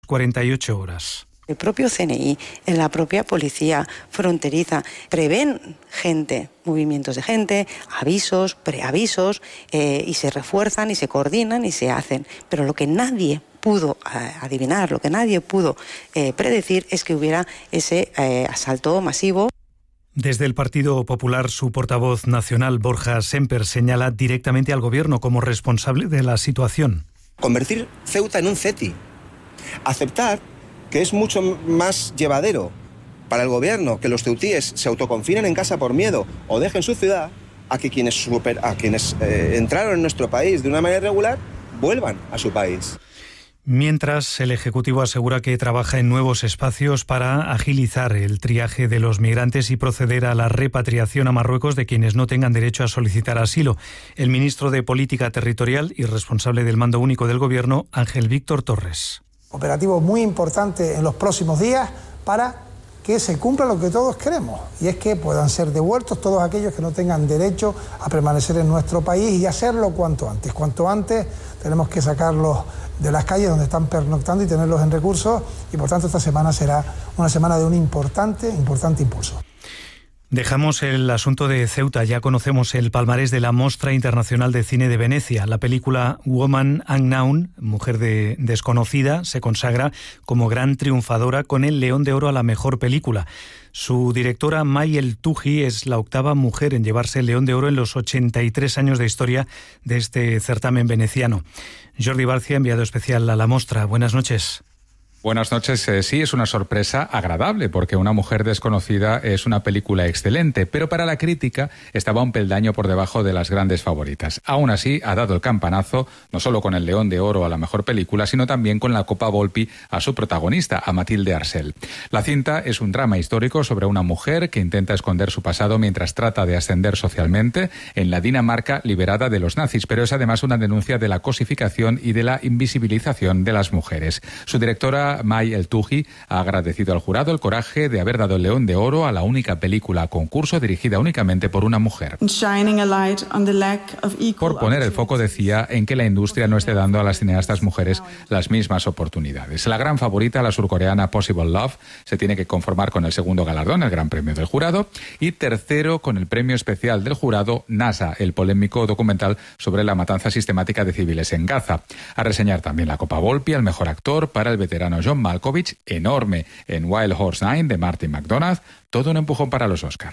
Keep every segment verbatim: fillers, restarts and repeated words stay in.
cuarenta y ocho horas. El propio C N I, en la propia policía fronteriza, prevén gente, movimientos de gente, avisos, preavisos, eh, y se refuerzan y se coordinan y se hacen. Pero lo que nadie pudo eh, adivinar, lo que nadie pudo eh, predecir es que hubiera ese eh, asalto masivo. Desde el Partido Popular, su portavoz nacional, Borja Semper, señala directamente al Gobierno como responsable de la situación. Convertir Ceuta en un CETI. Aceptar que es mucho más llevadero para el Gobierno que los ceutíes se autoconfinen en casa por miedo o dejen su ciudad, a que quienes, super, a quienes eh, entraron en nuestro país de una manera irregular vuelvan a su país. Mientras, el Ejecutivo asegura que trabaja en nuevos espacios para agilizar el triaje de los migrantes y proceder a la repatriación a Marruecos de quienes no tengan derecho a solicitar asilo. El ministro de Política Territorial y responsable del Mando Único del Gobierno, Ángel Víctor Torres. Operativo muy importante en los próximos días para que se cumpla lo que todos queremos, y es que puedan ser devueltos todos aquellos que no tengan derecho a permanecer en nuestro país, y hacerlo cuanto antes. Cuanto antes tenemos que sacarlos de las calles donde están pernoctando y tenerlos en recursos, y por tanto esta semana será una semana de un importante, importante impulso. Dejamos el asunto de Ceuta. Ya conocemos el palmarés de la Mostra Internacional de Cine de Venecia. La película Woman Unknown, Mujer de Desconocida, se consagra como gran triunfadora con el León de Oro a la mejor película. Su directora, May El-Touhi, es la octava mujer en llevarse el León de Oro en los ochenta y tres años de historia de este certamen veneciano. Jordi Barcia, enviado especial a la Mostra. Buenas noches. Buenas noches. Eh, sí, es una sorpresa agradable porque Una mujer desconocida es una película excelente, pero para la crítica estaba un peldaño por debajo de las grandes favoritas. Aún así, ha dado el campanazo no solo con el León de Oro a la mejor película, sino también con la Copa Volpi a su protagonista, a Mathilde Arcel. La cinta es un drama histórico sobre una mujer que intenta esconder su pasado mientras trata de ascender socialmente en la Dinamarca liberada de los nazis, pero es además una denuncia de la cosificación y de la invisibilización de las mujeres. Su directora, May El-Touhi, ha agradecido al jurado el coraje de haber dado el León de Oro a la única película a concurso dirigida únicamente por una mujer. Por poner el foco, decía, en que la industria no esté dando a las cineastas mujeres las mismas oportunidades. La gran favorita, la surcoreana Possible Love, se tiene que conformar con el segundo galardón, el Gran Premio del Jurado, y tercero con el premio especial del jurado NASA, el polémico documental sobre la matanza sistemática de civiles en Gaza. A reseñar también la Copa Volpi al mejor actor para el veterano John Malkovich, enorme en Wild Horse nueve de Martin McDonagh, todo un empujón para los Oscar.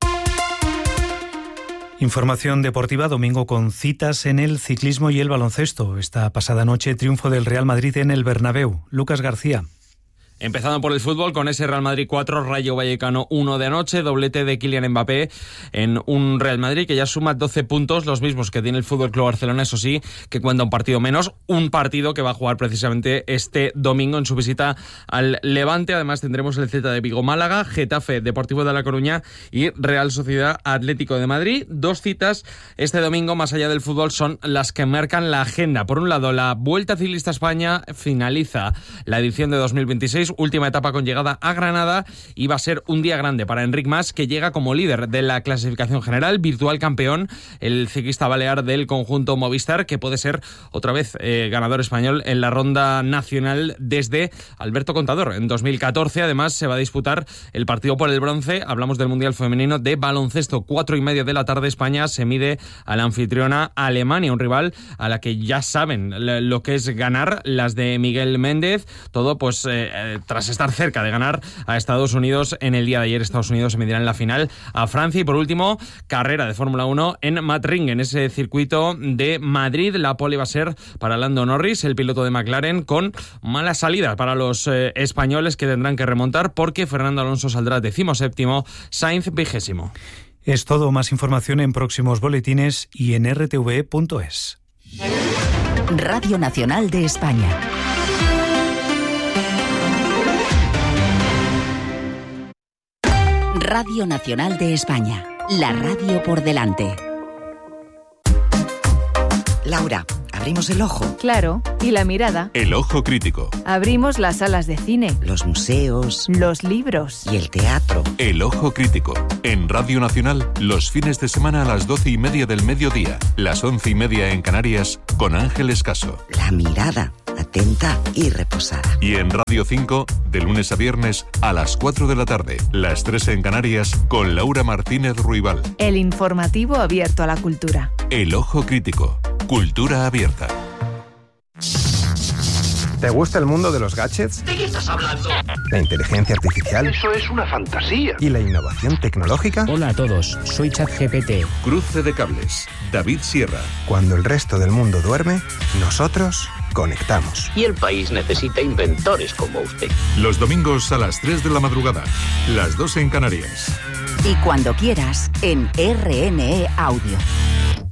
Información deportiva, domingo con citas en el ciclismo y el baloncesto. Esta pasada noche, triunfo del Real Madrid en el Bernabéu. Lucas García. Empezando por el fútbol, con ese Real Madrid cuatro, Rayo Vallecano uno de anoche, doblete de Kylian Mbappé en un Real Madrid que ya suma doce puntos, los mismos que tiene el F C Barcelona, eso sí, que cuenta un partido menos, un partido que va a jugar precisamente este domingo en su visita al Levante. Además tendremos el Celta de Vigo Málaga, Getafe Deportivo de La Coruña y Real Sociedad Atlético de Madrid. Dos citas este domingo, más allá del fútbol, son las que marcan la agenda. Por un lado, la Vuelta Ciclista a España finaliza la edición de dos mil veintiséis, última etapa con llegada a Granada, y va a ser un día grande para Enric Mas, que llega como líder de la clasificación general, virtual campeón, el ciclista balear del conjunto Movistar, que puede ser otra vez eh, ganador español en la ronda nacional desde Alberto Contador en dos mil catorce. Además se va a disputar el partido por el bronce, hablamos del Mundial Femenino de baloncesto, cuatro y media de la tarde. España se mide a la anfitriona Alemania, un rival a la que ya saben lo que es ganar, las de Miguel Méndez, todo pues eh, tras estar cerca de ganar a Estados Unidos en el día de ayer. Estados Unidos se medirá en la final a Francia. Y por último, carrera de Fórmula uno en Matt-Ring, en ese circuito de Madrid. La pole va a ser para Lando Norris, el piloto de McLaren, con mala salida para los eh, españoles, que tendrán que remontar porque Fernando Alonso saldrá decimoséptimo, Sainz vigésimo. Es todo. Más información en próximos boletines y en r t v punto es. Radio Nacional de España. Radio Nacional de España, la radio por delante. Laura, ¿abrimos el ojo? Claro, y la mirada. El ojo crítico. Abrimos las salas de cine. Los museos. Los libros. Y el teatro. El ojo crítico. En Radio Nacional, los fines de semana a las doce y media del mediodía, las once y media en Canarias, con Ángeles Caso. La mirada. atenta y reposada. Y en Radio cinco, de lunes a viernes, a las cuatro de la tarde, las tres en Canarias, con Laura Martínez Ruibal. El informativo abierto a la cultura. El ojo crítico. Cultura abierta. ¿Te gusta el mundo de los gadgets? ¿De qué estás hablando? ¿La inteligencia artificial? Eso es una fantasía. ¿Y la innovación tecnológica? Hola a todos, soy ChatGPT. Cruce de cables. David Sierra. Cuando el resto del mundo duerme, nosotros conectamos. Y el país necesita inventores como usted. Los domingos a las tres de la madrugada, las dos en Canarias. Y cuando quieras, en R N E Audio.